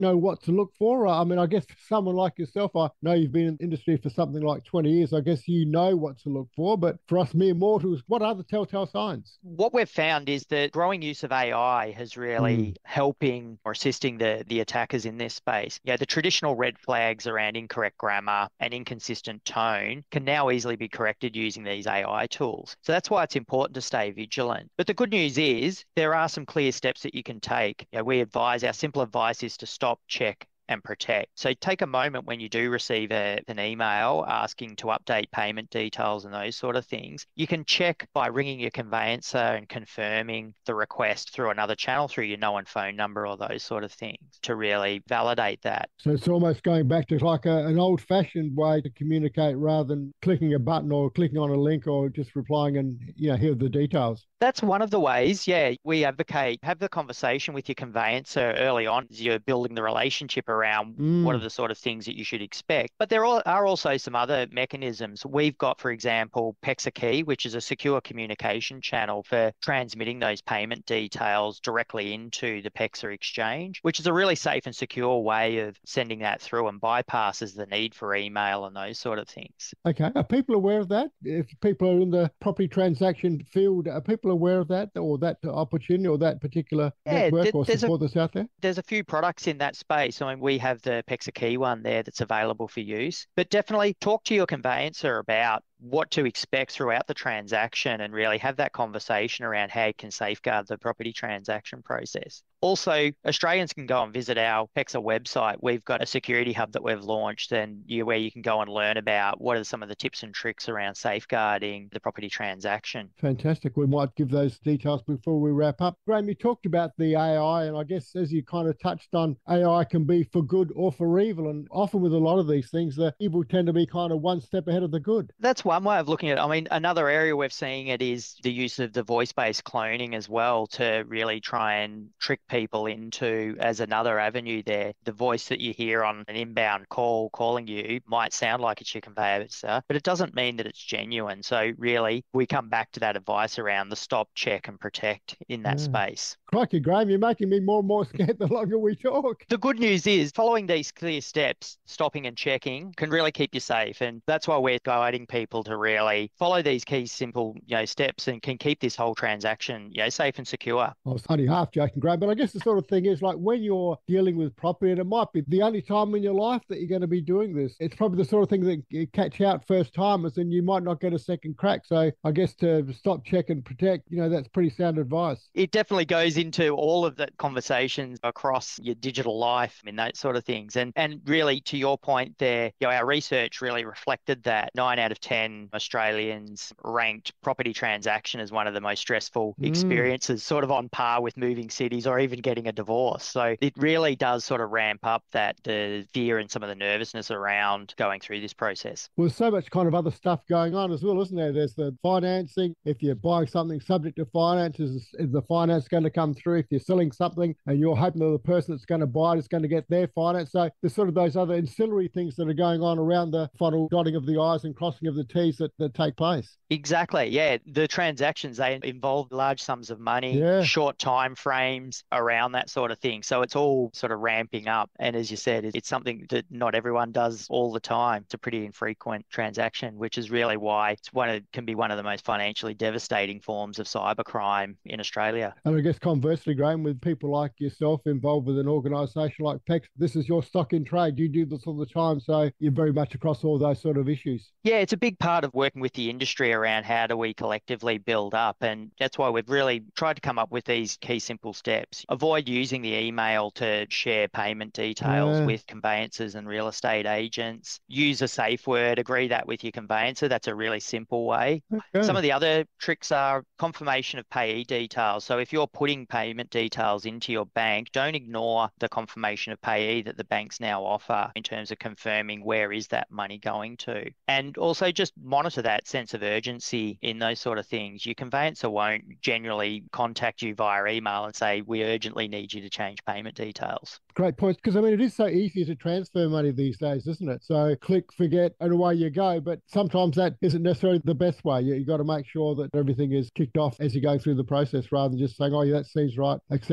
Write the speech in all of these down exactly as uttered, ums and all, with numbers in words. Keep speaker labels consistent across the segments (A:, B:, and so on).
A: know what to look for? I mean, I guess for someone like yourself, I know you've been in the industry for something like twenty years. I guess you know what to look for. But for us mere mortals, what are the telltale signs?
B: What we've found is that growing use of A I has
A: Mm.
B: really helping or assisting the, the attackers in this space. Yeah, the traditional red flags around incorrect grammar and inconsistent tone can now easily be corrected using these A I tools. So that's why it's important to stay vigilant. But the good news is there are some clear steps that you can take. You know, we advise, our simple advice is to stop, check, and protect. So take a moment when you do receive a, an email asking to update payment details and those sort of things. You can check by ringing your conveyancer and confirming the request through another channel, through your known phone number or those sort of things to really validate that.
A: So it's almost going back to like a, an old fashioned way to communicate rather than clicking a button or clicking on a link or just replying and, you know, here are the details.
B: That's one of the ways, yeah, we advocate, have the conversation with your conveyancer early on as you're building the relationship around what are
A: Mm.
B: the sort of things that you should expect. But there are also some other mechanisms. We've got, for example, PEXA Key, which is a secure communication channel for transmitting those payment details directly into the PEXA exchange, which is a really safe and secure way of sending that through and bypasses the need for email and those sort of things.
A: Okay. Are people aware of that? If people are in the property transaction field, are people aware of that or that opportunity or that particular
B: Yeah,
A: network
B: there,
A: or
B: there's a
A: support that's out there?
B: there's a few products in that space. I mean, we have the PEXA Key one there that's available for use, but definitely talk to your conveyancer about what to expect throughout the transaction and really have that conversation around how you can safeguard the property transaction process. Also, Australians can go and visit our PEXA website. We've got a security hub that we've launched and you, where you can go and learn about what are some of the tips and tricks around safeguarding the property transaction.
A: Fantastic. We might give those details before we wrap up. Graham, you talked about the A I, and I guess as you kind of touched on, A I can be for good or for evil. And often with a lot of these things, the evil tend to be kind of one step ahead of the good.
B: That's one way of looking at it. I mean, another area we're seeing it is the use of the voice-based cloning as well to really try and trick people into as another avenue there. The voice that you hear on an inbound call calling you might sound like it's your conveyancer, but it doesn't mean that it's genuine. So really, we come back to that advice around the stop, check, and protect in that
A: Yeah.
B: space.
A: Crikey, Graham, you're making me more and more scared the longer we talk.
B: The good news is following these clear steps, stopping and checking can really keep you safe. And that's why we're guiding people to really follow these key simple, you know, steps and can keep this whole transaction, you know, safe and secure.
A: I was only half joking, Graham, but I guess the sort of thing is like when you're dealing with property, and it might be the only time in your life that you're going to be doing this, it's probably the sort of thing that you catch out first timers and you might not get a second crack. So I guess to stop, check, and protect, you know, that's pretty sound advice.
B: It definitely goes into all of the conversations across your digital life and those sort of things. And and really, to your point there, you know, our research really reflected that nine out of ten Australians ranked property transaction as one of the most stressful
A: Mm.
B: experiences, sort of on par with moving cities or even getting a divorce. So it really does sort of ramp up that the fear and some of the nervousness around going through this process.
A: Well, there's so much kind of other stuff going on as well, isn't there? There's the financing. If you're buying something subject to finance, is, is the finance going to come through? If you're selling something and you're hoping that the person that's going to buy it is going to get their finance. So there's sort of those other ancillary things that are going on around the final dotting of the I's and crossing of the T's that, that take place.
B: Exactly. Yeah. The transactions, they involve large sums of money,
A: Yeah.
B: short time frames around that sort of thing. So it's all sort of ramping up. And as you said, it's something that not everyone does all the time. It's a pretty infrequent transaction, which is really why it's one of, can be one of the most financially devastating forms of cybercrime in Australia.
A: And I guess conversely, Graham, with people like yourself involved with an organisation like PEX, this is your stock in trade. You do this all the time. So you're very much across all those sort of issues.
B: Yeah, it's a big part of working with the industry around how do we collectively build up. And that's why we've really tried to come up with these key simple steps. Avoid using the email to share payment details
A: Yeah.
B: with conveyancers and real estate agents. Use a safe word, agree that with your conveyancer. That's a really simple way. Some
A: Okay.
B: of the other tricks are confirmation of payee details. So if you're putting payment details into your bank, don't ignore the confirmation of payee that the banks now offer in terms of confirming where is that money going to. And also just monitor that sense of urgency in those sort of things. Your conveyancer won't generally contact you via email and say, we urgently need you to change payment details.
A: Great points. Because I mean, it is so easy to transfer money these days, isn't it? So click, forget, and away you go. But sometimes that isn't necessarily the best way. You, you got to make sure that everything is kicked off as you go through the process rather than just saying, oh, yeah, that seems right, accept it.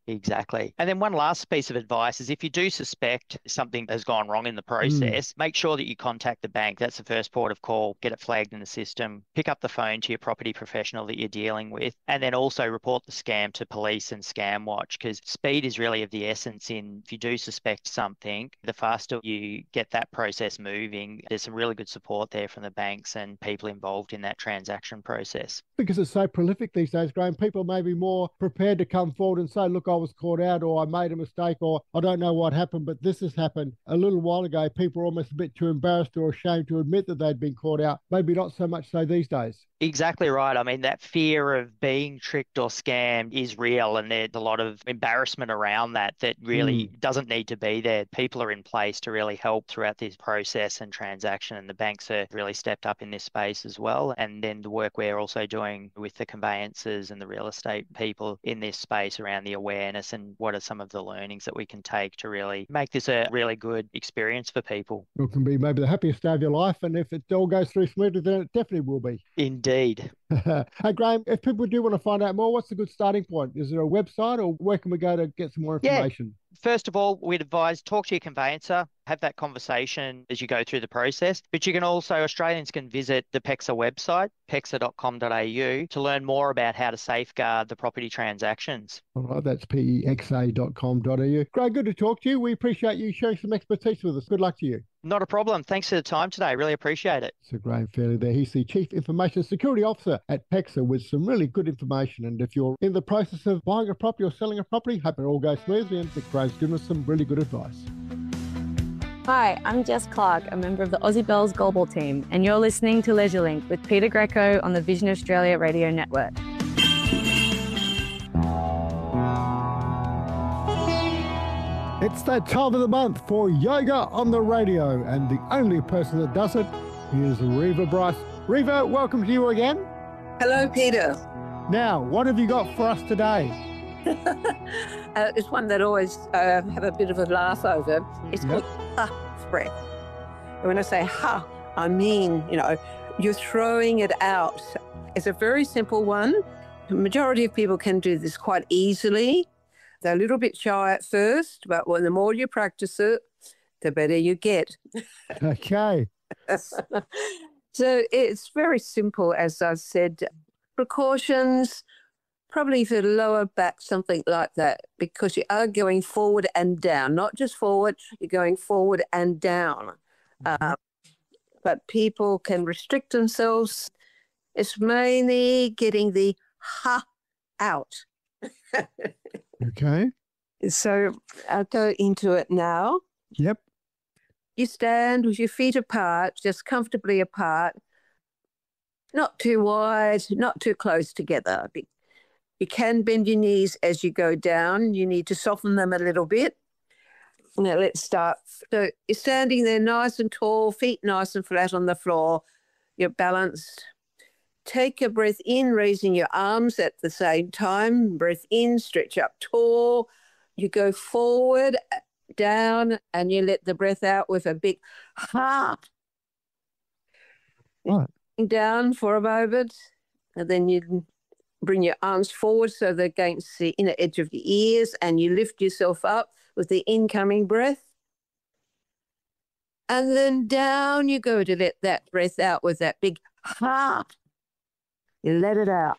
B: Exactly. And then one last piece of advice is if you do suspect something has gone wrong in the process, mm. make sure that you contact the bank. That's the first port of call. Get it flagged in the system. Pick up the phone to your property professional that you're dealing with, and then also report the scam to police and Scam Watch, because speed is really of the essence in if you do suspect something, the faster you get that process moving, there's some really good support there from the banks and people involved in that transaction process.
A: Because it's so prolific these days, Graham, people may be more prepared to come forward and say, look, I was caught out, or I made a mistake, or I don't know what happened, but this has happened. A little while ago, people were almost a bit too embarrassed or ashamed to admit that they'd been caught out. Maybe not so much so these days.
B: Exactly right. I mean, that fear of being tricked or scammed is real, and there's a lot of embarrassment around that that really mm. doesn't need to be there. People are in place to really help throughout this process and transaction, and the banks are really stepped up in this space as well. And then the work we're also doing with the conveyancers and the real estate people in this space around the awareness and what are some of the learnings that we can take to really make this a really good experience for people.
A: It can be maybe the happiest day of your life, and if it all goes through smoothly, then it definitely will be.
B: Indeed.
A: Hey, Graham, if people do want to find out more, what's a good starting point? Is there a website, or where can we go to get some more information?
B: Yeah. First of all, we'd advise talk to your conveyancer, have that conversation as you go through the process. But you can also, Australians can visit the PEXA website, pexa dot com dot a u, to learn more about how to safeguard the property transactions.
A: All right, that's P E X A dot com dot a u. Great, good to talk to you. We appreciate you sharing some expertise with us. Good luck to you.
B: Not a problem. Thanks for the time today. Really appreciate it.
A: So Graham Fairley there. He's the Chief Information Security Officer at PEXA with some really good information. And if you're in the process of buying a property or selling a property, hope it all goes smoothly, and that Graham's given us some really good advice.
C: Hi, I'm Jess Clark, a member of the Aussie Bells Global team, and you're listening to Leisure Link with Peter Greco on the Vision Australia Radio Network.
A: It's that time of the month for Yoga on the Radio, and the only person that does it is Reva Bryce. Reva, welcome to you again.
D: Hello, Peter.
A: Now, what have you got for us today?
D: uh, it's one that I always uh, have a bit of a laugh over. It's yep. called ha breath. And when I say ha, I mean, you know, you're throwing it out. It's a very simple one. The majority of people can do this quite easily. They're a little bit shy at first, but when the more you practice it, the better you get.
A: Okay.
D: So it's very simple, as I said. Precautions, probably for the lower back, something like that, because you are going forward and down, not just forward, you're going forward and down. Mm-hmm. Uh, but people can restrict themselves. It's mainly getting the ha out.
A: Okay.
D: So I'll go into it now.
A: Yep.
D: You stand with your feet apart, just comfortably apart, not too wide, not too close together. You can bend your knees as you go down. You need to soften them a little bit. Now let's start. So you're standing there nice and tall, feet nice and flat on the floor. You're balanced. Take a breath in, raising your arms at the same time. Breath in, stretch up tall. You go forward, down, and you let the breath out with a big ha.
A: Right.
D: Down for a moment, and then you bring your arms forward so they're against the inner edge of your ears, and you lift yourself up with the incoming breath. And then down you go to let that breath out with that big ha. You let it out.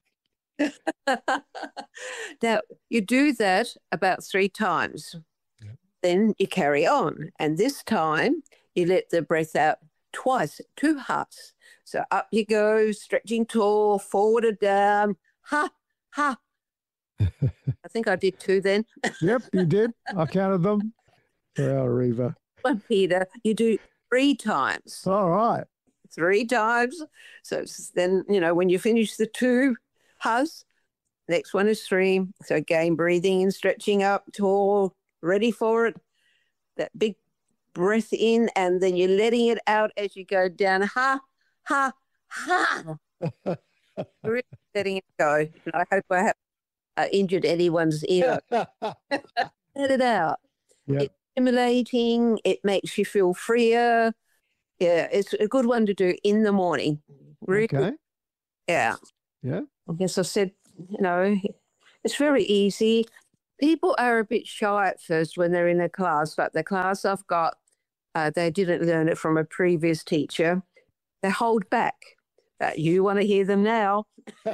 D: Now, you do that about three times. Yep. Then you carry on. And this time, you let the breath out twice, two ha's. So up you go, stretching tall, forward and down. Ha, ha. I think I did two then.
A: Yep, you did. I counted them. Well, Reva.
D: Well, Peter, you do three times.
A: All right.
D: Three times. So then, you know, when you finish the two has, next one is three. So again, breathing and stretching up, tall, ready for it. That big breath in, and then you're letting it out as you go down. Ha, ha, ha. Really letting it go. I hope I haven't uh, injured anyone's ear. Let it out.
A: Yep.
D: It's stimulating. It makes you feel freer. Yeah, it's a good one to do in the morning. Really
A: okay.
D: Good. Yeah.
A: Yeah.
D: I guess I said, you know, it's very easy. People are a bit shy at first when they're in a class, like the class I've got, uh, they didn't learn it from a previous teacher. They hold back. Uh, you want to hear them now.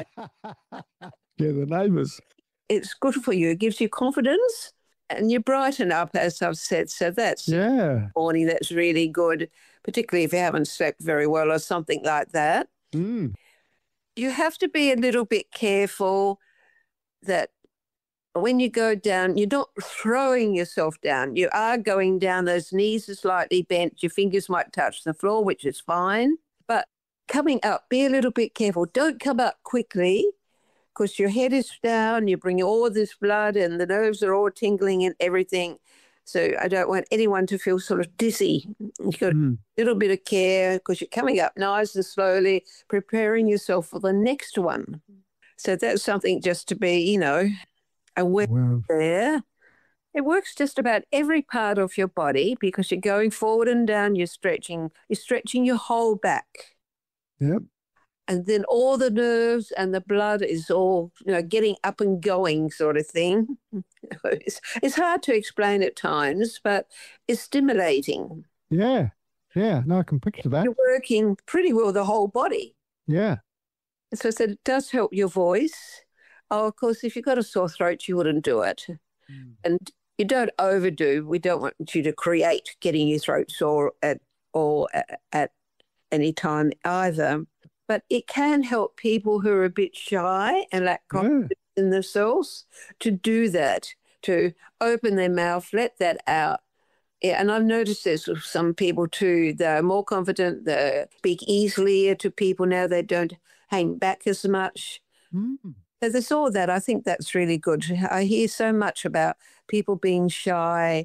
A: Yeah, the neighbours.
D: It's good for you. It gives you confidence and you brighten up, as I've said. So that's
A: Yeah.
D: morning. That's really good, particularly if you haven't slept very well or something like that.
A: Mm.
D: You have to be a little bit careful that when you go down, you're not throwing yourself down. You are going down. Those knees are slightly bent. Your fingers might touch the floor, which is fine. But coming up, be a little bit careful. Don't come up quickly, because your head is down, you bring all this blood and the nerves are all tingling and everything. So I don't want anyone to feel sort of dizzy. You've got
A: Mm.
D: a little bit of care because you're coming up nice and slowly, preparing yourself for the next one. So that's something just to be, you know, aware
A: Well,
D: there. It works just about every part of your body because you're going forward and down, you're stretching, you're stretching your whole back.
A: yep.
D: And then all the nerves and the blood is all, you know, getting up and going sort of thing. It's, it's hard to explain at times, but it's stimulating.
A: Yeah. Yeah. No, I can picture that.
D: You're working pretty well the whole body.
A: Yeah.
D: So I said, it does help your voice. Oh, of course, if you've got a sore throat, you wouldn't do it.
A: Mm.
D: And you don't overdo. We don't want you to create getting your throat sore at or at, at any time either. But it can help people who are a bit shy and lack confidence
A: Yeah.
D: in themselves to do that, to open their mouth, let that out. Yeah, and I've noticed this with some people too. They're more confident, they speak easily to people now, they don't hang back as much.
A: Mm.
D: So there's all that. I think that's really good. I hear so much about people being shy,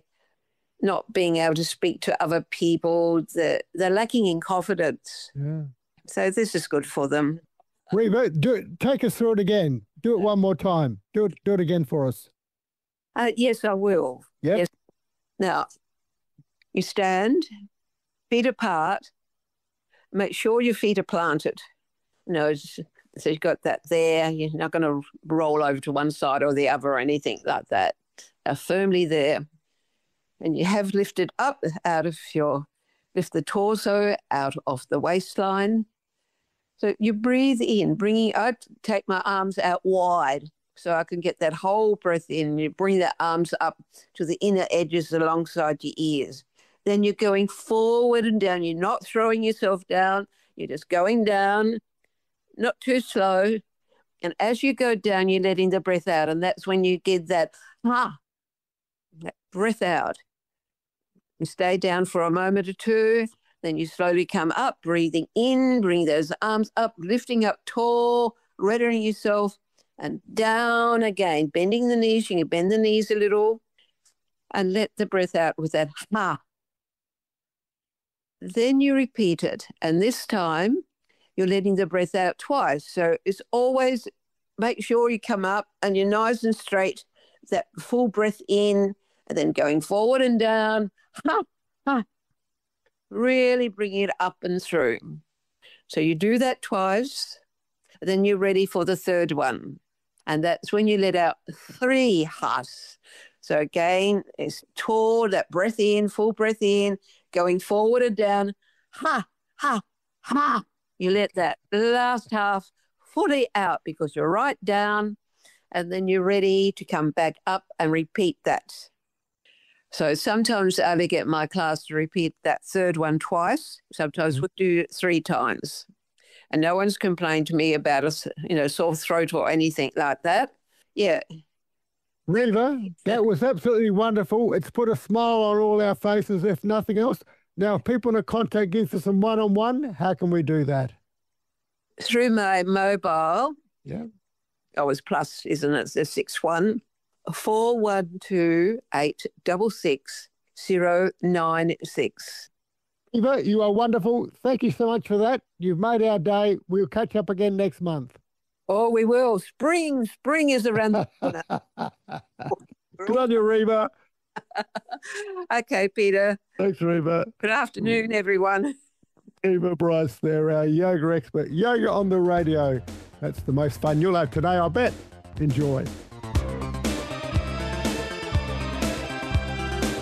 D: not being able to speak to other people, they're, they're lacking in confidence.
A: Yeah.
D: So this is good for them.
A: Reba, do it. Take us through it again. Do it one more time. Do it. Do it again for us.
D: Uh, yes, I will.
A: Yep.
D: Yes. Now, you stand, feet apart. Make sure your feet are planted. You know, it's- so you've got that there. You're not going to roll over to one side or the other or anything like that. They're firmly there. And you have lifted up out of your, lift the torso out of the waistline. So you breathe in, bringing, I take my arms out wide so I can get that whole breath in. You bring the arms up to the inner edges alongside your ears. Then you're going forward and down. You're not throwing yourself down. You're just going down, not too slow. And as you go down, you're letting the breath out. And that's when you get that, ah, that breath out. You stay down for a moment or two. Then you slowly come up, breathing in, bring those arms up, lifting up tall, readying yourself, and down again, bending the knees. You can bend the knees a little and let the breath out with that ha. Then you repeat it. And this time you're letting the breath out twice. So it's always make sure you come up and you're nice and straight, that full breath in, and then going forward and down. Ha, ha. Really bring it up and through. So you do that twice, then you're ready for the third one. And that's when you let out three has. So again, it's tall, that breath in, full breath in, going forward and down. Ha, ha, ha. You let that last half fully out because you're right down, and then you're ready to come back up and repeat that. So sometimes I only get my class to repeat that third one twice. Sometimes we do it three times. And no one's complained to me about a, you know, sore throat or anything like that. Yeah.
A: Reba, that was absolutely wonderful. It's put a smile on all our faces, if nothing else. Now, if people want to contact you for some one-on-one, how can we do that?
D: Through my mobile.
A: Yeah.
D: Oh, it's plus, isn't it? It's six one. Four one two eight six six zero nine six.
A: Eva, you are wonderful. Thank you so much for that. You've made our day. We'll catch up again next month.
D: Oh, we will. Spring, spring is around the corner.
A: Good on you, Reba.
D: Okay, Peter.
A: Thanks, Reba.
D: Good afternoon, everyone.
A: Eva Bryce there, our yoga expert. Yoga on the radio. That's the most fun you'll have today, I bet. Enjoy.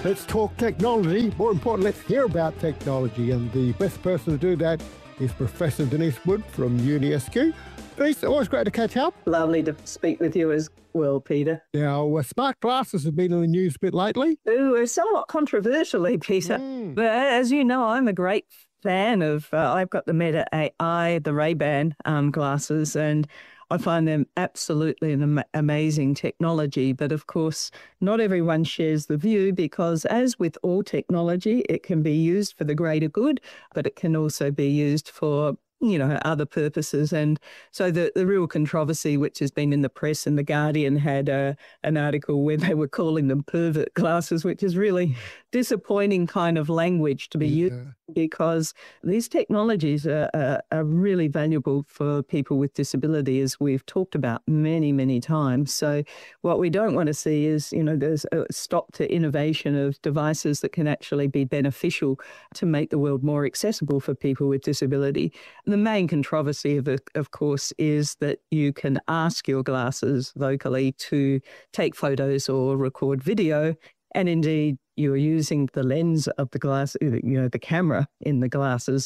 A: Let's talk technology. More important, let's hear about technology. And the best person to do that is Professor Denise Wood from UniSQ. Denise, always great to catch up.
E: Lovely to speak with you as well, Peter.
A: Now, uh, smart glasses have been in the news a bit lately.
E: Ooh, somewhat controversially, Peter.
A: Mm.
E: But as you know, I'm a great fan of, uh, I've got the Meta A I, the Ray-Ban um, glasses, and I find them absolutely an am- amazing technology. But of course, not everyone shares the view because as with all technology, it can be used for the greater good, but it can also be used for you know, other purposes. And so the, the real controversy, which has been in the press, and The Guardian had a, an article where they were calling them pervert glasses, which is really disappointing kind of language to be
A: Yeah.
E: used because these technologies are, are, are really valuable for people with disability, as we've talked about many, many times. So what we don't want to see is, you know, there's a stop to innovation of devices that can actually be beneficial to make the world more accessible for people with disability. The main controversy, of, of course, is that you can ask your glasses locally to take photos or record video, and indeed you're using the lens of the glass, you know, the camera in the glasses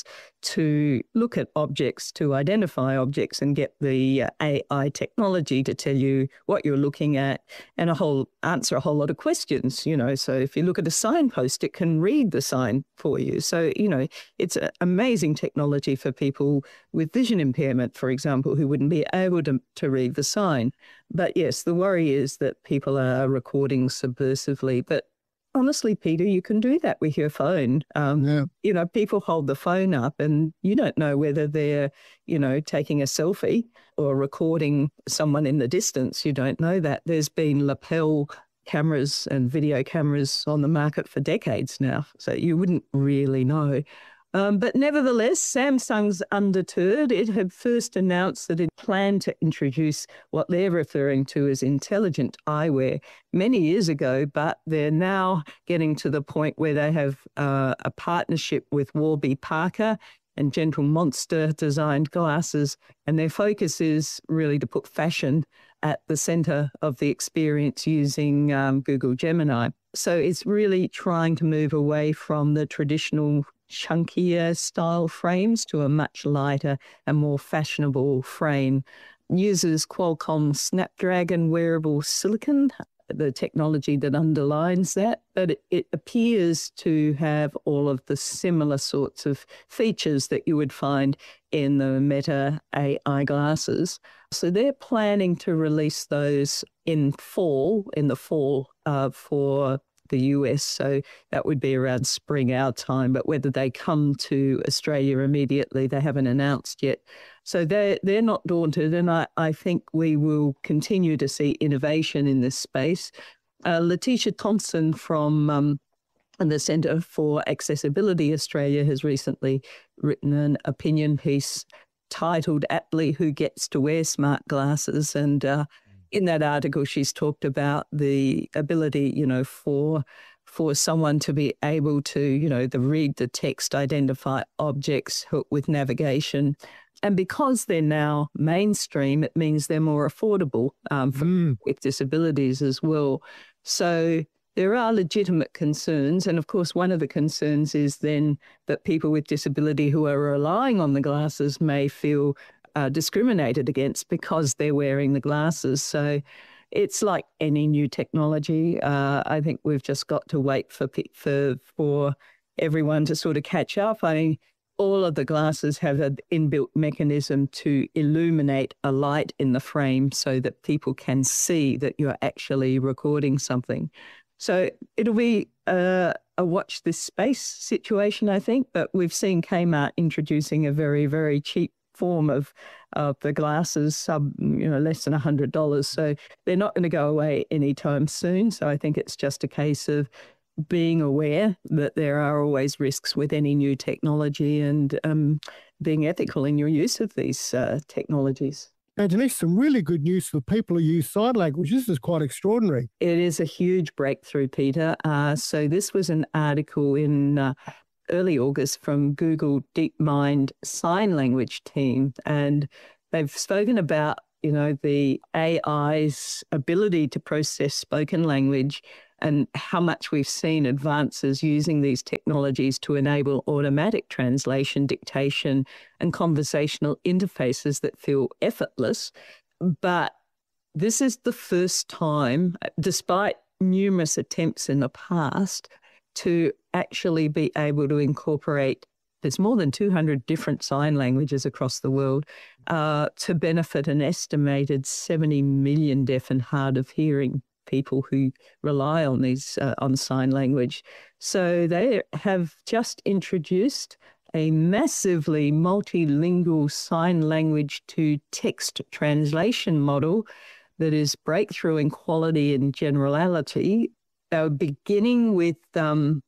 E: to look at objects, to identify objects and get the uh, A I technology to tell you what you're looking at and a whole answer a whole lot of questions, you know. So if you look at a signpost, it can read the sign for you. So, you know, it's an amazing technology for people with vision impairment, for example, who wouldn't be able to, to read the sign. But yes, the worry is that people are recording subversively. But honestly, Peter, you can do that with your phone. Um,
A: Yeah.
E: You know, people hold the phone up and you don't know whether they're, you know, taking a selfie or recording someone in the distance. You don't know that. There's been lapel cameras and video cameras on the market for decades now, so you wouldn't really know. Um, but nevertheless, Samsung's undeterred. It had first announced that it planned to introduce what they're referring to as intelligent eyewear many years ago, but they're now getting to the point where they have uh, a partnership with Warby Parker and Gentle Monster designed glasses, and their focus is really to put fashion at the center of the experience using um, Google Gemini. So it's really trying to move away from the traditional chunkier style frames to a much lighter and more fashionable frame. Uses Qualcomm Snapdragon wearable silicon, the technology that underlines that, but it, it appears to have all of the similar sorts of features that you would find in the Meta A I glasses. So they're planning to release those in fall, in the fall uh, for the U S, so that would be around spring our time, but whether they come to Australia immediately, they haven't announced yet. So they're, they're not daunted, and I, I think we will continue to see innovation in this space. Uh, Letitia Thompson from um, the Centre for Accessibility Australia has recently written an opinion piece titled aptly "Who Gets to Wear Smart Glasses?" and uh, in that article, she's talked about the ability, you know, for for someone to be able to, you know, the read the text, identify objects, help with navigation. And because they're now mainstream, it means they're more affordable um, for
A: Mm.
E: with disabilities as well. So there are legitimate concerns. And of course, one of the concerns is then that people with disability who are relying on the glasses may feel Uh, discriminated against because they're wearing the glasses. So it's like any new technology. Uh, I think we've just got to wait for for for everyone to sort of catch up. I mean, all of the glasses have an inbuilt mechanism to illuminate a light in the frame so that people can see that you're actually recording something. So it'll be uh, a watch this space situation, I think. But we've seen Kmart introducing a very, very cheap form of of the glasses, sub you know less than a hundred dollars. So they're not going to go away anytime soon. So I think it's just a case of being aware that there are always risks with any new technology and um, being ethical in your use of these uh, technologies.
A: And Denise, some really good news for people who use sign language. This is quite extraordinary.
E: It is a huge breakthrough, Peter. Uh, so this was an article in uh, early August from Google DeepMind sign language team, and they've spoken about, you know, the A I's ability to process spoken language and how much we've seen advances using these technologies to enable automatic translation, dictation, and conversational interfaces that feel effortless. But this is the first time, despite numerous attempts in the past, to actually be able to incorporate, there's more than two hundred different sign languages across the world, uh, to benefit an estimated seventy million deaf and hard of hearing people who rely on these uh, on sign language. So they have just introduced a massively multilingual sign language to text translation model that is breakthrough in quality and generality. They're beginning with um,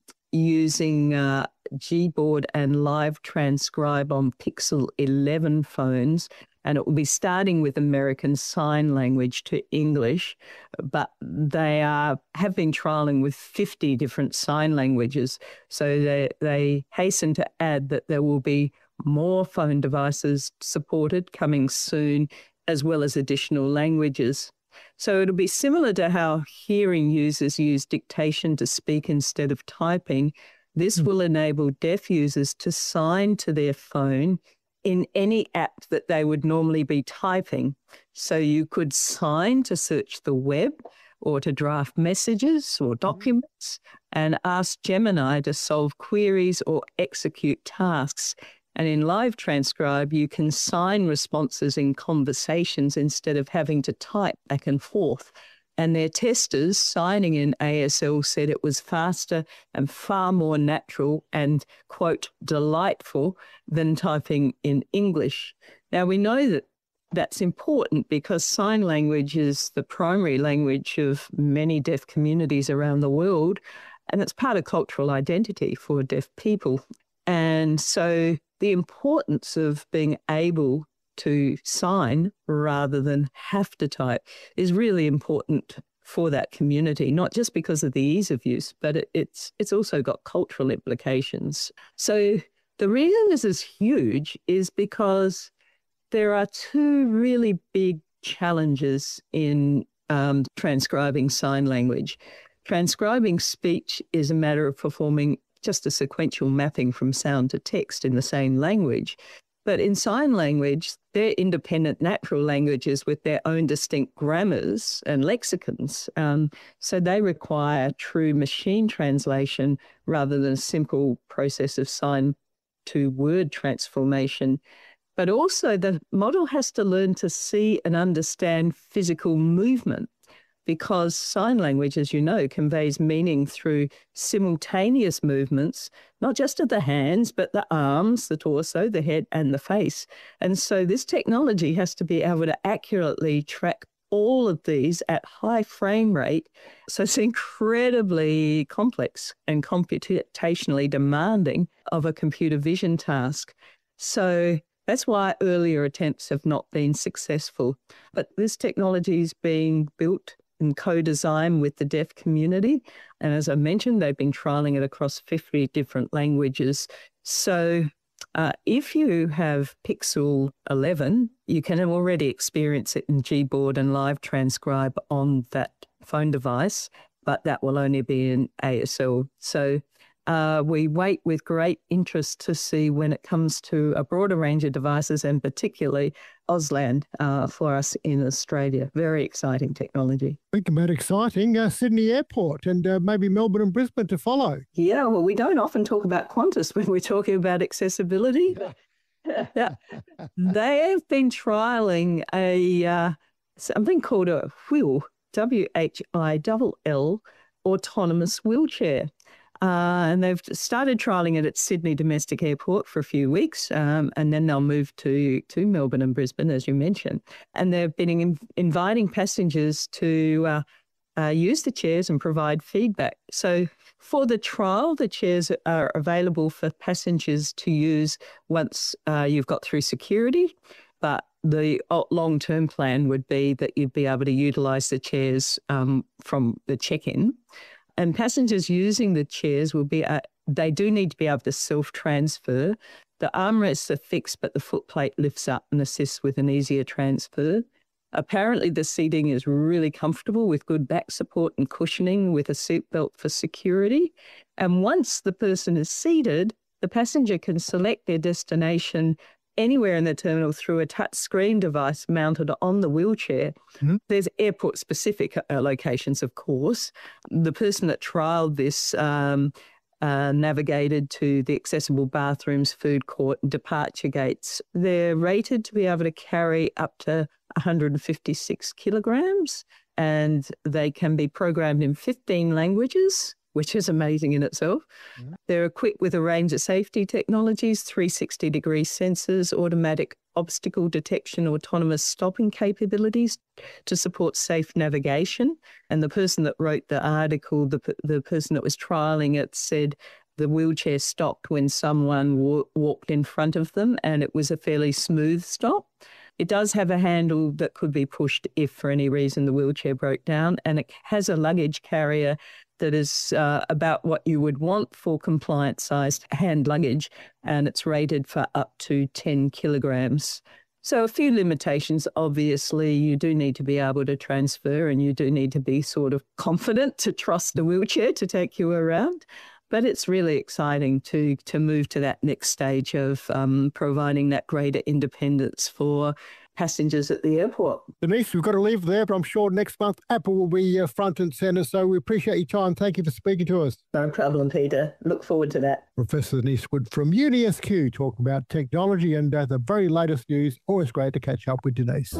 E: using uh, Gboard and Live Transcribe on Pixel eleven phones, and it will be starting with American Sign Language to English, but they are have been trialling with fifty different sign languages. So they, they hasten to add that there will be more phone devices supported coming soon, as well as additional languages. So it'll be similar to how hearing users use dictation to speak instead of typing. This will enable deaf users to sign to their phone in any app that they would normally be typing. So you could sign to search the web or to draft messages or documents and ask Gemini to solve queries or execute tasks. And in Live Transcribe, you can sign responses in conversations instead of having to type back and forth. And their testers signing in A S L said it was faster and far more natural and, quote, delightful than typing in English. Now, we know that that's important because sign language is the primary language of many deaf communities around the world, and it's part of cultural identity for deaf people. And so the importance of being able to sign rather than have to type is really important for that community, not just because of the ease of use, but it, it's it's also got cultural implications. So the reason this is huge is because there are two really big challenges in um, transcribing sign language. Transcribing speech is a matter of performing just a sequential mapping from sound to text in the same language. But in sign language, they're independent natural languages with their own distinct grammars and lexicons. Um, so they require true machine translation rather than a simple process of sign to word transformation. But also the model has to learn to see and understand physical movement, because sign language, as you know, conveys meaning through simultaneous movements, not just of the hands, but the arms, the torso, the head, and the face. And so this technology has to be able to accurately track all of these at high frame rate. So it's incredibly complex and computationally demanding of a computer vision task. So that's why earlier attempts have not been successful. But this technology is being built in co-design with the deaf community. And as I mentioned, they've been trialling it across fifty different languages. So uh, if you have Pixel eleven, you can already experience it in Gboard and Live Transcribe on that phone device, but that will only be in A S L. So Uh, we wait with great interest to see when it comes to a broader range of devices, and particularly Auslan uh, for us in Australia. Very exciting technology.
A: Think about exciting, uh, Sydney Airport and uh, maybe Melbourne and Brisbane to follow.
E: Yeah, well, we don't often talk about Qantas when we're talking about accessibility. Yeah. They have been trialling a uh, something called a wheel, W H I L L, autonomous wheelchair. Uh, and they've started trialling it at Sydney Domestic Airport for a few weeks, um, and then they'll move to, to Melbourne and Brisbane, as you mentioned. And they've been in, inviting passengers to uh, uh, use the chairs and provide feedback. So for the trial, the chairs are available for passengers to use once uh, you've got through security, but the long-term plan would be that you'd be able to utilise the chairs um, from the check-in. And passengers using the chairs will be, uh, they do need to be able to self-transfer. The armrests are fixed, but the footplate lifts up and assists with an easier transfer. Apparently, the seating is really comfortable with good back support and cushioning with a seatbelt for security. And once the person is seated, the passenger can select their destination anywhere in the terminal through a touch screen device mounted on the wheelchair. Mm-hmm. There's airport-specific uh, locations, of course. The person that trialled this um, uh, navigated to the accessible bathrooms, food court, and departure gates. They're rated to be able to carry up to one hundred fifty-six kilograms, and they can be programmed in fifteen languages, which is amazing in itself. Mm-hmm. They're equipped with a range of safety technologies, three sixty degree sensors, automatic obstacle detection, autonomous stopping capabilities to support safe navigation. And the person that wrote the article, the, the person that was trialling it, said the wheelchair stopped when someone w- walked in front of them, and it was a fairly smooth stop. It does have a handle that could be pushed if for any reason the wheelchair broke down, and it has a luggage carrier that is uh, about what you would want for compliant-sized hand luggage, and it's rated for up to ten kilograms. So a few limitations, obviously. You do need to be able to transfer, and you do need to be sort of confident to trust the wheelchair to take you around. But it's really exciting to to move to that next stage of um, providing that greater independence for passengers at the airport.
A: Denise, we've got to leave there, but I'm sure next month Apple will be uh, front and centre, so we appreciate your time. Thank you for speaking to us.
E: No problem, Peter. Look forward to that.
A: Professor Denise Wood from UniSQ talking about technology and uh, the very latest news. Always great to catch up with Denise.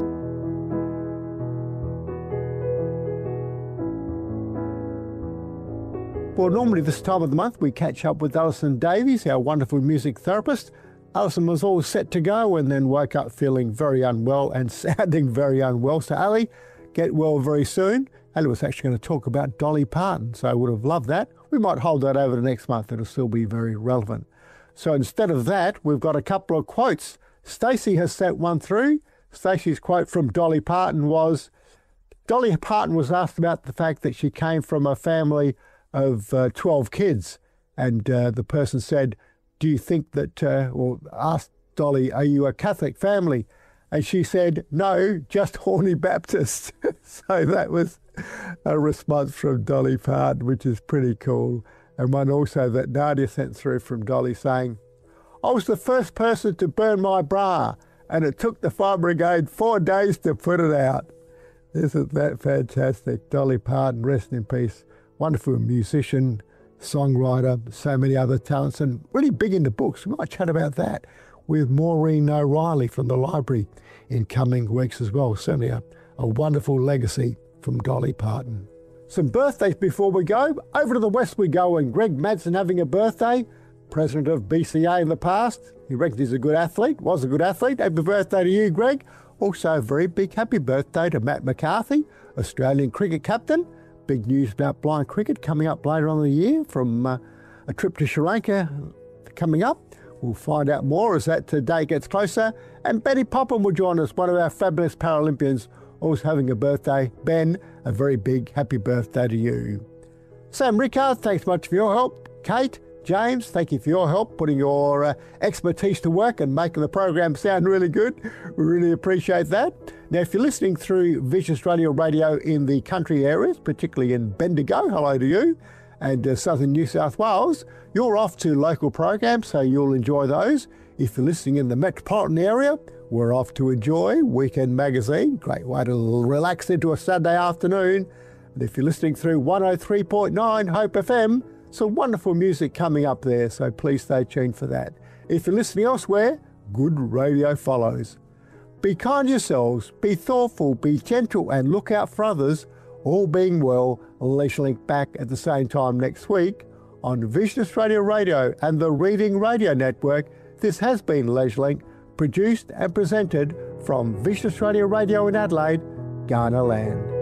A: Well, normally this time of the month we catch up with Alison Davies, our wonderful music therapist. Alison was all set to go and then woke up feeling very unwell and sounding very unwell. So Ali, get well very soon. Ali was actually going to talk about Dolly Parton, so I would have loved that. We might hold that over the next month. It'll still be very relevant. So instead of that, we've got a couple of quotes. Stacey has sent one through. Stacey's quote from Dolly Parton was, Dolly Parton was asked about the fact that she came from a family of uh, twelve kids, and uh, the person said, do you think that, uh, or asked Dolly, are you a Catholic family? And she said, no, just horny Baptist. So that was a response from Dolly Parton, which is pretty cool. And one also that Nadia sent through from Dolly saying, I was the first person to burn my bra, and it took the fire brigade four days to put it out. Isn't that fantastic? Dolly Parton, rest in peace. Wonderful musician, songwriter, so many other talents, and really big into books. We might chat about that with Maureen O'Reilly from the library in coming weeks as well. Certainly a, a wonderful legacy from Dolly Parton. Some birthdays before we go. Over to the west we go, and Greg Madsen having a birthday, president of B C A in the past. He reckons he's a good athlete, was a good athlete. Happy birthday to you, Greg. Also a very big happy birthday to Matt McCarthy, Australian cricket captain. Big news about blind cricket coming up later on in the year from uh, a trip to Sri Lanka coming up. We'll find out more as that day gets closer. And Betty Popham will join us, one of our fabulous Paralympians, also having a birthday. Ben, a very big happy birthday to you. Sam Rickard, thanks much for your help. Kate, James, thank you for your help putting your uh, expertise to work and making the program sound really good. We really appreciate that. Now, if you're listening through Vision Australia Radio in the country areas, particularly in Bendigo, hello to you, and uh, southern New South Wales, you're off to local programs, so you'll enjoy those. If you're listening in the metropolitan area, we're off to enjoy Weekend Magazine. Great way to relax into a Saturday afternoon. And if you're listening through one oh three point nine Hope F M, some wonderful music coming up there, so please stay tuned for that. If you're listening elsewhere, good radio follows. Be kind to yourselves, be thoughtful, be gentle, and look out for others. All being well, LeisureLink back at the same time next week on Vision Australia Radio and the Reading Radio Network. This has been LeisureLink, produced and presented from Vision Australia Radio in Adelaide, Ghana land.